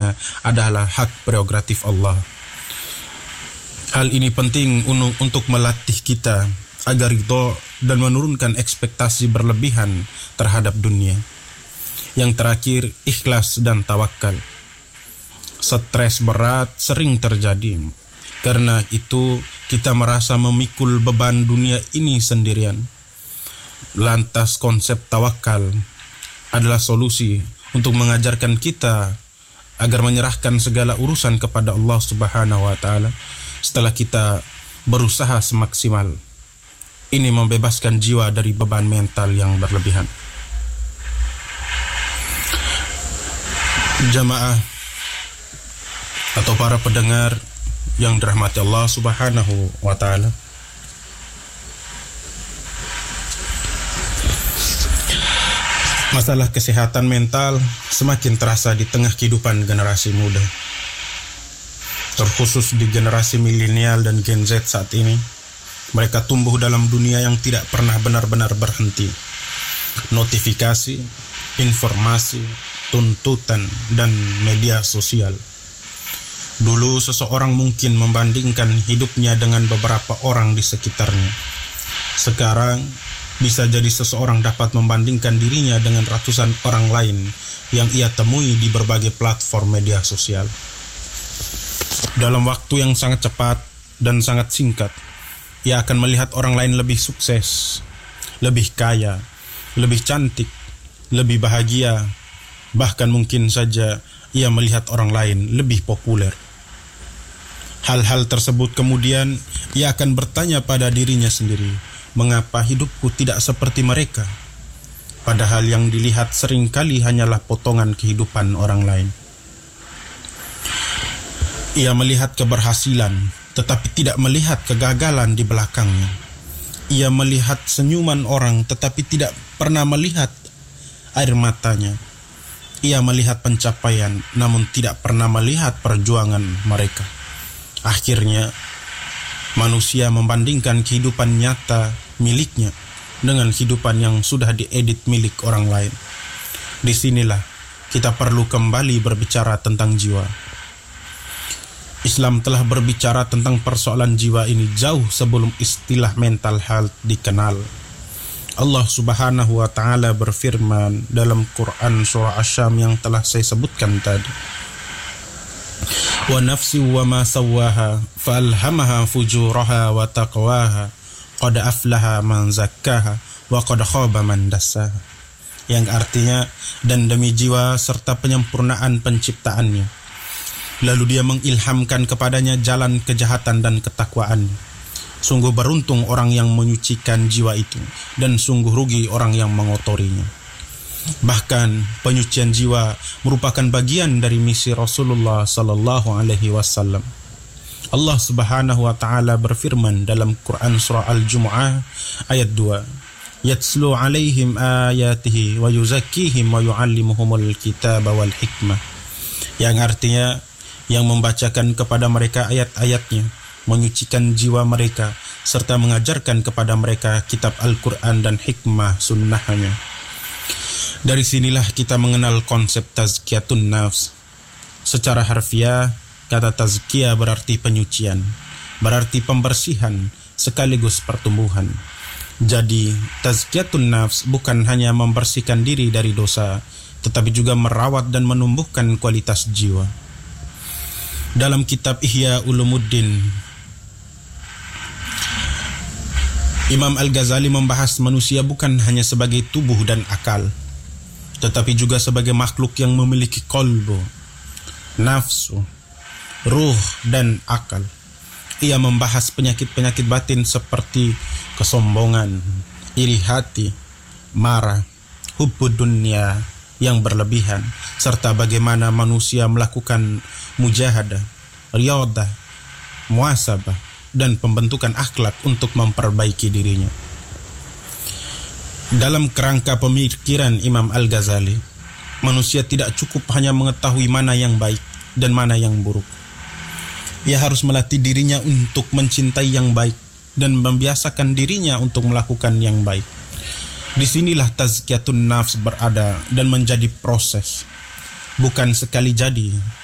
dunia adalah hak prerogatif Allah. Hal ini penting untuk melatih kita agar ridho dan menurunkan ekspektasi berlebihan terhadap dunia. Yang terakhir, ikhlas dan tawakal. Stres berat sering terjadi. Karena itu kita merasa memikul beban dunia ini sendirian. Lantas konsep tawakal adalah solusi untuk mengajarkan kita agar menyerahkan segala urusan kepada Allah Subhanahu wa taala setelah kita berusaha semaksimal. Ini membebaskan jiwa dari beban mental yang berlebihan. Jamaah atau para pendengar yang dirahmati Allah Subhanahu wa taala. Masalah kesehatan mental semakin terasa di tengah kehidupan generasi muda. Terkhusus di generasi milenial dan Gen Z saat ini, mereka tumbuh dalam dunia yang tidak pernah benar-benar berhenti. Notifikasi, informasi, tuntutan, dan media sosial. Dulu seseorang mungkin membandingkan hidupnya dengan beberapa orang di sekitarnya. Sekarang bisa jadi seseorang dapat membandingkan dirinya dengan ratusan orang lain yang ia temui di berbagai platform media sosial. Dalam waktu yang sangat cepat dan sangat singkat, ia akan melihat orang lain lebih sukses, lebih kaya, lebih cantik, lebih bahagia, bahkan mungkin saja ia melihat orang lain lebih populer. Hal-hal tersebut kemudian ia akan bertanya pada dirinya sendiri, mengapa hidupku tidak seperti mereka? Padahal yang dilihat seringkali hanyalah potongan kehidupan orang lain. Ia melihat keberhasilan, tetapi tidak melihat kegagalan di belakangnya. Ia melihat senyuman orang, tetapi tidak pernah melihat air matanya. Ia melihat pencapaian, namun tidak pernah melihat perjuangan mereka. Akhirnya, manusia membandingkan kehidupan nyata miliknya dengan kehidupan yang sudah diedit milik orang lain. Disinilah kita perlu kembali berbicara tentang jiwa. Islam telah berbicara tentang persoalan jiwa ini jauh sebelum istilah mental health dikenal. Allah Subhanahu wa taala berfirman dalam Quran surah Asy-Syam yang telah saya sebutkan tadi. Wa nafsi wa ma sawwaha fa alhamaha fujuraha wa taqwaha qad aflaha man zakkaha wa qad khaba man dassaha. Yang artinya, dan demi jiwa serta penyempurnaan penciptaannya, lalu dia mengilhamkan kepadanya jalan kejahatan dan ketakwaan. Sungguh beruntung orang yang menyucikan jiwa itu, dan sungguh rugi orang yang mengotorinya. Bahkan penyucian jiwa merupakan bagian dari misi Rasulullah sallallahu alaihi wasallam. Allah Subhanahu wa taala berfirman dalam Quran surah Al-Jumu'ah ayat 2. Yatslu alaihim ayatihi wa yuzakkihim wa yu'allimuhumul kitaba wal hikmah. Yang artinya, yang membacakan kepada mereka ayat-ayatnya, menyucikan jiwa mereka, serta mengajarkan kepada mereka kitab Al-Quran dan hikmah sunnahnya. Dari sinilah kita mengenal konsep tazkiyatun nafs. Secara harfiah, kata tazkiyah berarti penyucian, berarti pembersihan sekaligus pertumbuhan. Jadi, tazkiyatun nafs bukan hanya membersihkan diri dari dosa, tetapi juga merawat dan menumbuhkan kualitas jiwa. Dalam kitab Ihya Ulumuddin, Imam Al-Ghazali membahas manusia bukan hanya sebagai tubuh dan akal, tetapi juga sebagai makhluk yang memiliki qalbu, nafsu, ruh, dan akal. Ia membahas penyakit-penyakit batin seperti kesombongan, iri hati, marah, hubbud dunya yang berlebihan, serta bagaimana manusia melakukan mujahadah, riyadah, muhasabah, dan pembentukan akhlak untuk memperbaiki dirinya. Dalam kerangka pemikiran Imam Al-Ghazali, manusia tidak cukup hanya mengetahui mana yang baik dan mana yang buruk. Ia harus melatih dirinya untuk mencintai yang baik dan membiasakan dirinya untuk melakukan yang baik. Disinilah tazkiyatun nafs berada dan menjadi proses, bukan sekali jadi,